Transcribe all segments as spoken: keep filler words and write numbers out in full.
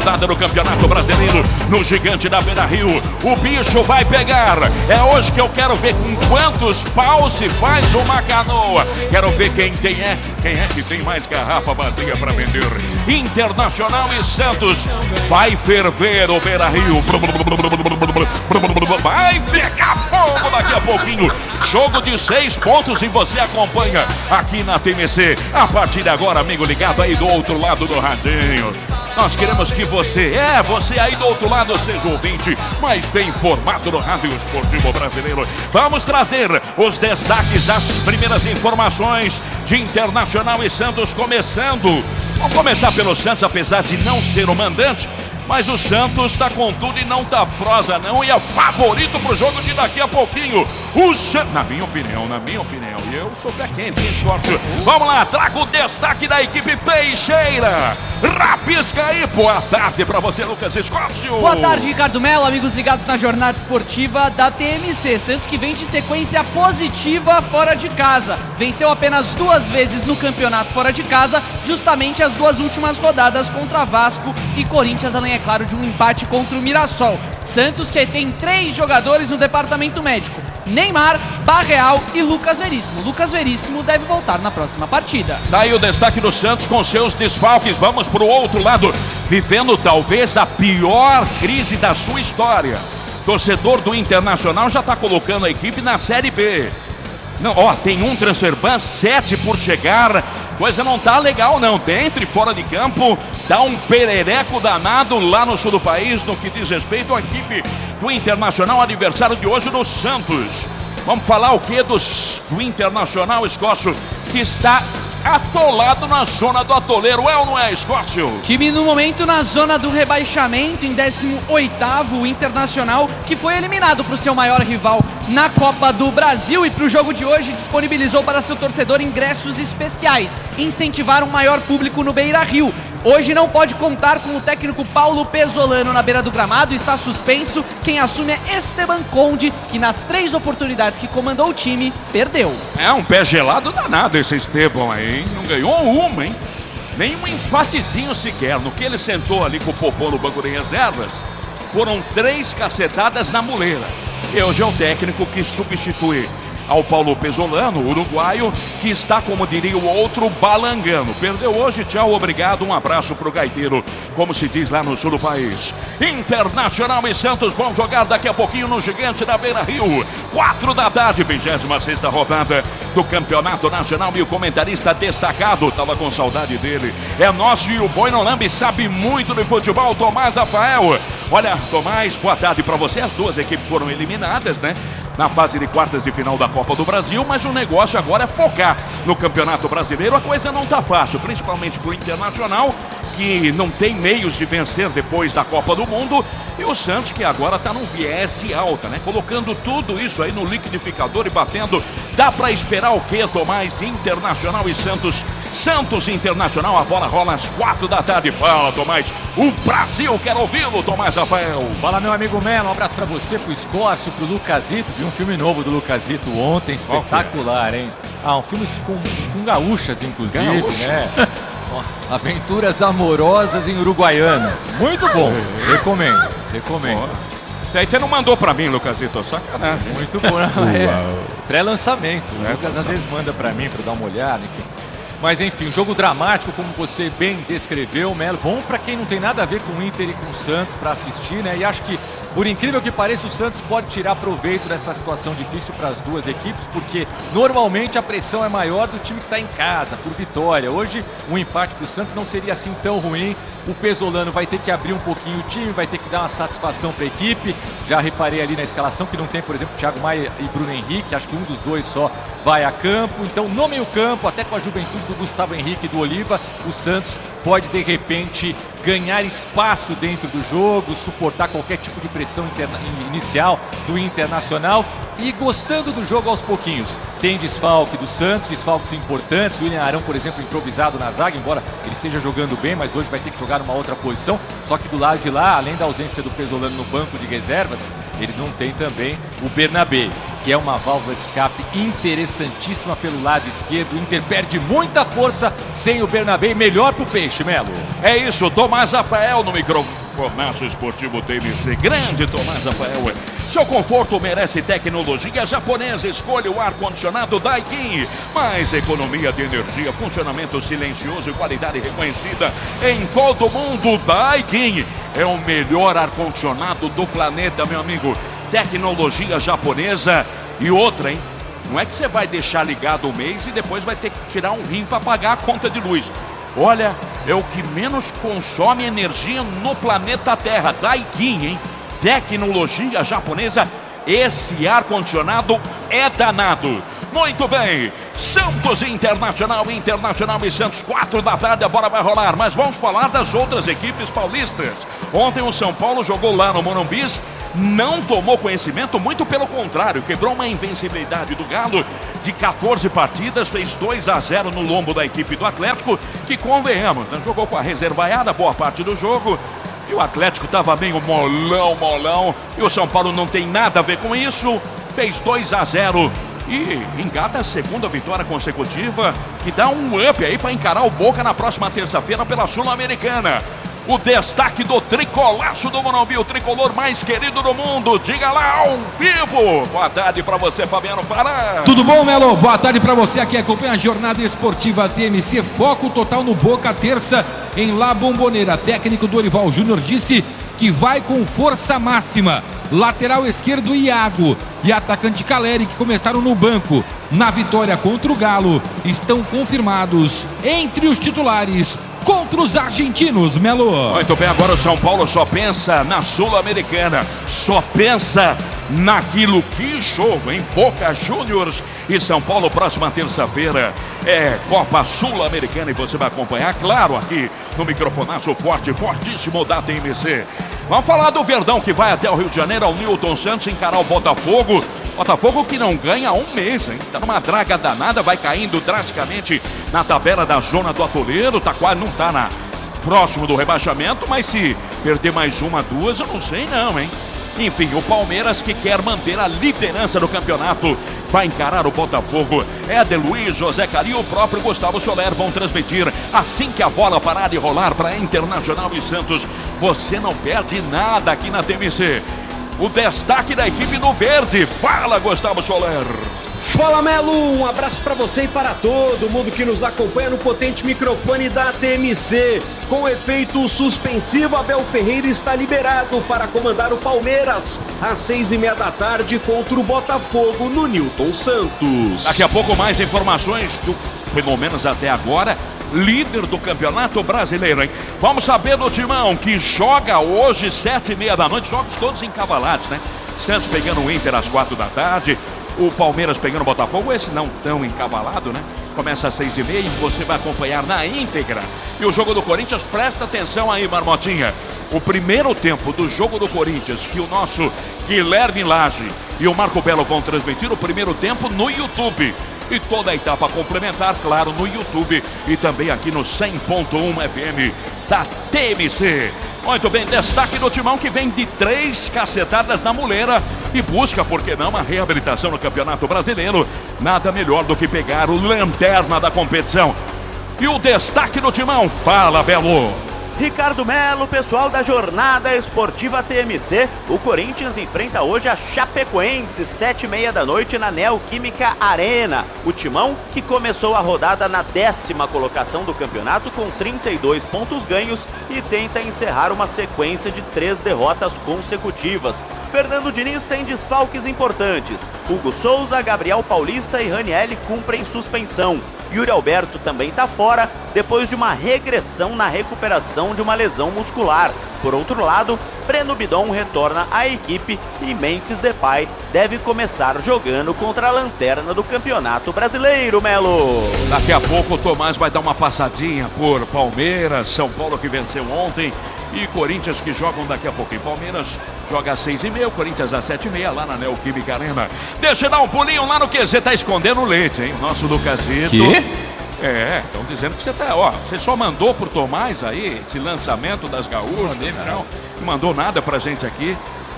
rodada do Campeonato Brasileiro no Gigante da Beira-Rio. O bicho vai pegar. É hoje que eu quero ver com quantos paus se faz uma canoa. Quero ver quem tem é, quem é que tem mais garrafa vazia para vender. Internacional e Santos. Vai ferver o Beira-Rio. Vai pegar fogo daqui a pouquinho. Jogo de seis pontos e você acompanha aqui na T M C. A partir de agora, amigo ligado aí do outro lado do radinho. Nós queremos que você, é, você aí do outro lado, seja ouvinte mais bem informado no Rádio Esportivo Brasileiro. Vamos trazer os destaques das primeiras informações de Internacional e Santos começando. Vamos começar pelo Santos, apesar de não ser o mandante. Mas o Santos tá com tudo e não tá prosa não, e é favorito pro jogo de daqui a pouquinho. O Santos, na minha opinião, na minha opinião, e eu sou pé quente, hein, Scott? Vamos lá, traga o destaque da equipe Peixeira. Rapisca aí, boa tarde pra você, Lucas Scott. Boa tarde, Ricardo Melo, amigos ligados na jornada esportiva da T M C. Santos que vem de sequência positiva fora de casa. Venceu apenas duas vezes no campeonato fora de casa, justamente as duas últimas rodadas contra Vasco e Corinthians, além, é claro, de um empate contra o Mirassol. Santos que tem três jogadores no departamento médico: Neymar, Barreal e Lucas Veríssimo. Lucas Veríssimo deve voltar na próxima partida. Daí o destaque do Santos com seus desfalques. Vamos pro outro lado, vivendo talvez a pior crise da sua história. Torcedor do Internacional já tá colocando a equipe na Série B. Não, ó, tem um transfer ban, sete por chegar. Coisa não tá legal não, dentro e fora de campo, dá um perereco danado lá no sul do país no que diz respeito à equipe do Internacional, adversário de hoje do Santos. Vamos falar o que dos, do Internacional, Escócio, que está atolado na zona do atoleiro, é ou não é, Escócio? Time no momento na zona do rebaixamento, em décimo oitavo, o Internacional, que foi eliminado para o seu maior rival na Copa do Brasil, e para o jogo de hoje disponibilizou para seu torcedor ingressos especiais, incentivar um maior público no Beira-Rio. Hoje não pode contar com o técnico Paulo Pesolano na beira do gramado, está suspenso. Quem assume é Esteban Conde, que nas três oportunidades que comandou o time, perdeu. É um pé gelado danado esse Esteban aí, hein? Não ganhou uma, hein? Nem um empatezinho sequer. No que ele sentou ali com o Popô no banco de reservas, foram três cacetadas na muleira. E hoje é o técnico que substitui ao Paulo Pesolano, uruguaio, que está, como diria o outro, balangando. Perdeu hoje, tchau, obrigado, um abraço pro gaiteiro, como se diz lá no sul do país. Internacional e Santos vão jogar daqui a pouquinho no Gigante da Beira-Rio. Quatro da tarde, vigésima sexta rodada do Campeonato Nacional, e o comentarista destacado, tava com saudade dele, é nosso e o Boi no Lambe, sabe muito de futebol, Tomás Rafael. Olha, Tomás, boa tarde pra você. As duas equipes foram eliminadas, né, na fase de quartas de final da Copa do Brasil, mas o negócio agora é focar no Campeonato Brasileiro. A coisa não tá fácil, principalmente pro Internacional, que não tem meios de vencer depois da Copa do Mundo, e o Santos, que agora tá num viés de alta, né, colocando tudo isso aí no liquidificador e batendo. Dá pra esperar o quê, Tomás? Internacional e Santos. Santos Internacional, a bola rola às quatro da tarde. Fala, Tomás, o Brasil quer ouvi-lo, Tomás Rafael. Fala, meu amigo Melo, um abraço pra você, pro Escócio, pro Lucasito. Vi um filme novo do Lucasito ontem, espetacular, hein? Ah, um filme com, com gaúchas, inclusive, Gaúcha. né? Aventuras amorosas em Uruguaiana. Muito bom, recomendo, recomendo. Isso aí você não mandou pra mim, Lucasito, sacanagem. Muito bom, é pré-lançamento. O Lucas às vezes manda pra mim pra dar uma olhada, enfim. Mas enfim, jogo dramático, como você bem descreveu, Melo. Bom pra quem não tem nada a ver com o Inter e com o Santos pra assistir, né? E acho que, por incrível que pareça, o Santos pode tirar proveito dessa situação difícil para as duas equipes, porque normalmente a pressão é maior do time que está em casa, por vitória. Hoje, um empate para o Santos não seria assim tão ruim. O Pesolano vai ter que abrir um pouquinho o time, vai ter que dar uma satisfação para a equipe. Já reparei ali na escalação que não tem, por exemplo, Thiago Maia e Bruno Henrique. Acho que um dos dois só vai a campo. Então, no meio campo, até com a juventude do Gustavo Henrique e do Oliva, o Santos pode, de repente, ganhar espaço dentro do jogo, suportar qualquer tipo de pressão interna- inicial do Internacional e gostando do jogo aos pouquinhos. Tem desfalque do Santos, desfalques importantes. O William Arão, por exemplo, improvisado na zaga, embora ele esteja jogando bem, mas hoje vai ter que jogar numa outra posição. Só que do lado de lá, além da ausência do Pesolano no banco de reservas, eles não têm também o Bernabé, que é uma válvula de escape interessantíssima pelo lado esquerdo. O Inter perde muita força sem o Bernabé, melhor pro Peixe, Melo. É isso, Tomás Rafael no microfonaço esportivo T M C. Grande Tomás Rafael. Seu conforto merece tecnologia japonesa. Escolha o ar-condicionado Daikin. Mais economia de energia, funcionamento silencioso e qualidade reconhecida em todo mundo. Daikin é o melhor ar-condicionado do planeta, meu amigo. Tecnologia japonesa. E outra, hein? Não é que você vai deixar ligado um mês e depois vai ter que tirar um rim para pagar a conta de luz. Olha, é o que menos consome energia no planeta Terra. Daikin, hein? Tecnologia japonesa. Esse ar-condicionado é danado. Muito bem, Santos Internacional, Internacional e Santos, quatro da tarde, a bola vai rolar. Mas vamos falar das outras equipes paulistas. Ontem o São Paulo jogou lá no Morumbi, não tomou conhecimento, muito pelo contrário, quebrou uma invencibilidade do Galo de quatorze partidas, fez dois a zero no lombo da equipe do Atlético, que convenhamos, né? Jogou com a reservaiada boa parte do jogo. E o Atlético estava meio molão, molão. E o São Paulo não tem nada a ver com isso. Fez dois a zero. E engata a segunda vitória consecutiva, que dá um up aí para encarar o Boca na próxima terça-feira pela Sul-Americana. O destaque do tricolaço do Morumbi, o tricolor mais querido do mundo. Diga lá ao vivo. Boa tarde para você, Fabiano Fará. Tudo bom, Melo? Boa tarde para você que acompanha a jornada esportiva T M C. Foco total no Boca, terça em La Bombonera. Técnico Dorival Júnior disse que vai com força máxima. Lateral esquerdo Iago e atacante Caleri, que começaram no banco na vitória contra o Galo, estão confirmados entre os titulares contra os argentinos, Melo. Muito bem, agora o São Paulo só pensa na Sul-Americana, só pensa naquilo. Que jogo, hein? Boca Juniors e São Paulo, próxima terça-feira é Copa Sul-Americana e você vai acompanhar, claro, aqui no microfonaço forte, fortíssimo da T M C. Vamos falar do Verdão, que vai até o Rio de Janeiro, ao Newton Santos, encarar o Botafogo. Botafogo que não ganha há um mês, hein? Tá numa draga danada, vai caindo drasticamente na tabela da zona do atoleiro, tá quase, não tá na, próximo do rebaixamento, mas se perder mais uma, duas, eu não sei não, hein? Enfim, o Palmeiras, que quer manter a liderança do campeonato, vai encarar o Botafogo. Éder Luiz, José Cari e o próprio Gustavo Soler vão transmitir assim que a bola parar de rolar para Internacional e Santos. Você não perde nada aqui na T M C. O destaque da equipe do Verde. Fala, Gustavo Soler. Fala, Melo, um abraço para você e para todo mundo que nos acompanha no potente microfone da T M C. Com efeito suspensivo, Abel Ferreira está liberado para comandar o Palmeiras às seis e meia da tarde contra o Botafogo no Newton Santos. Daqui a pouco mais informações, do, pelo menos até agora, líder do Campeonato Brasileiro, hein? Vamos saber do Timão, que joga hoje, sete e meia da noite, jogos todos encavalados, né? Santos pegando o Inter às quatro da tarde, o Palmeiras pegando o Botafogo, esse não tão encavalado, né? Começa às seis e meia e você vai acompanhar na íntegra. E o jogo do Corinthians, presta atenção aí, Marmotinha. O primeiro tempo do jogo do Corinthians, que o nosso Guilherme Lage e o Marco Belo vão transmitir o primeiro tempo no YouTube. E toda a etapa complementar, claro, no YouTube e também aqui no cem ponto um F M da T M C. Muito bem, destaque do Timão, que vem de três cacetadas na muleira e busca, por que não, uma reabilitação no Campeonato Brasileiro. Nada melhor do que pegar o lanterna da competição. E o destaque do Timão, fala, Belo. Ricardo Melo, pessoal da Jornada Esportiva T M C, o Corinthians enfrenta hoje a Chapecoense, sete e meia da noite na Neoquímica Arena. O Timão, que começou a rodada na décima colocação do campeonato com trinta e dois pontos ganhos e tenta encerrar uma sequência de três derrotas consecutivas. Fernando Diniz tem desfalques importantes. Hugo Souza, Gabriel Paulista e Ranielli cumprem suspensão. Yuri Alberto também está fora, depois de uma regressão na recuperação de uma lesão muscular. Por outro lado, Breno Bidon retorna à equipe e Memphis Depay deve começar jogando contra a lanterna do Campeonato Brasileiro, Melo. Daqui a pouco o Tomás vai dar uma passadinha por Palmeiras, São Paulo que venceu ontem e Corinthians que jogam daqui a pouco. E Palmeiras joga às seis e meia, Corinthians às sete e meia lá na Neoquímica Arena. Deixa eu dar um pulinho lá no Q Z, tá escondendo o leite, hein? Nosso Lucasito. Quê? É, estão dizendo que você tá, ó, você só mandou pro Tomás aí esse lançamento das gaúchas, não, não mandou nada pra gente aqui.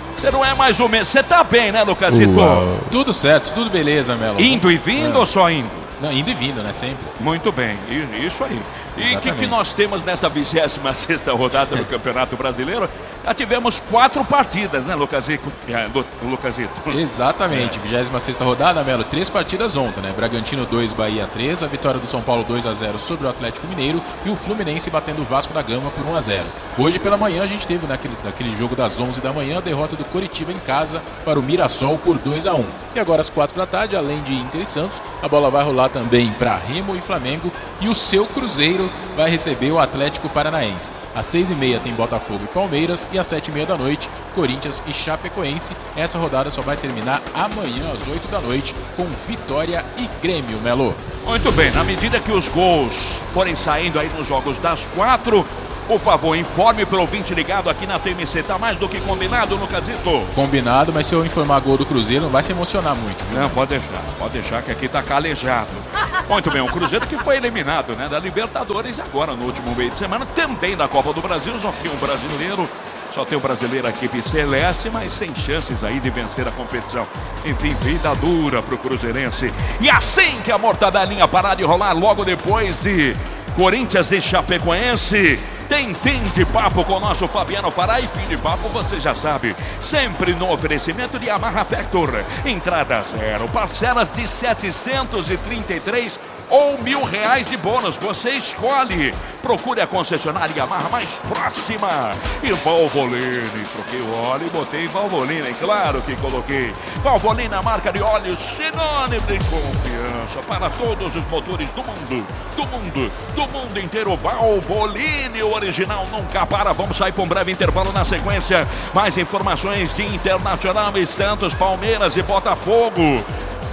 Você não é mais ou menos. Você tá bem, né, Lucasito? Uau. Tudo certo, tudo beleza, Melo. Indo e vindo é. ou só indo? Não, indo e vindo, né? Sempre. Muito bem, isso aí. E o que, que nós temos nessa vigésima sexta rodada do Campeonato Brasileiro? Já tivemos quatro partidas, né, Lucasito? Lucasito. Exatamente, é. vigésima sexta rodada, Melo. Três partidas ontem, né? Bragantino dois, Bahia três, a vitória do São Paulo dois a zero sobre o Atlético Mineiro e o Fluminense batendo o Vasco da Gama por um a zero. Hoje pela manhã a gente teve naquele, naquele jogo das onze da manhã a derrota do Coritiba em casa para o Mirassol por dois a um. E agora às quatro da tarde, além de Inter e Santos, a bola vai rolar também para Remo e Flamengo e o seu Cruzeiro vai receber o Atlético Paranaense. Às seis e meia tem Botafogo e Palmeiras e às sete e meia da noite, Corinthians e Chapecoense. Essa rodada só vai terminar amanhã às oito da noite com Vitória e Grêmio, Melo. Muito bem, na medida que os gols forem saindo aí nos jogos das quatro, por favor, informe para o ouvinte ligado aqui na T M C. Tá mais do que combinado, Lucasito? Combinado, mas se eu informar gol do Cruzeiro, não vai se emocionar muito. Viu? Não, pode deixar. Pode deixar que aqui tá calejado. Muito bem, o Cruzeiro que foi eliminado, né, da Libertadores agora no último meio de semana, também da Copa do Brasil, só que um brasileiro, só tem o brasileiro a equipe celeste, mas sem chances aí de vencer a competição. Enfim, vida dura pro cruzeirense. E assim que a mortadelinha parar de rolar logo depois de Corinthians e Chapecoense, tem fim de papo com o nosso Fabiano Fará. E fim de papo, você já sabe, sempre no oferecimento de Yamaha Factor. Entrada zero, parcelas de setecentos e trinta e três ou mil reais de bônus, você escolhe. Procure a concessionária Yamaha mais próxima. E Valvoline, troquei o óleo e botei Valvoline, claro que coloquei. Valvoline, a marca de óleo sinônimo de confiança para todos os motores do mundo, do mundo, do mundo inteiro. Valvoline, o original nunca para. Vamos sair para um breve intervalo na sequência. Mais informações de Internacional e Santos, Palmeiras e Botafogo.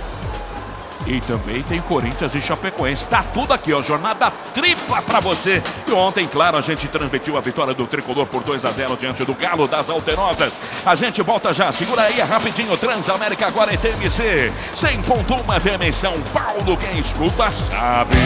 E também tem Corinthians e Chapecoense. Tá tudo aqui, ó. Jornada tripla pra você. E ontem, claro, a gente transmitiu a vitória do Tricolor por dois a zero diante do Galo das Alterosas. A gente volta já. Segura aí, é rapidinho. Transamérica agora é T M C. cem ponto um F M em São Paulo. Quem escuta sabe.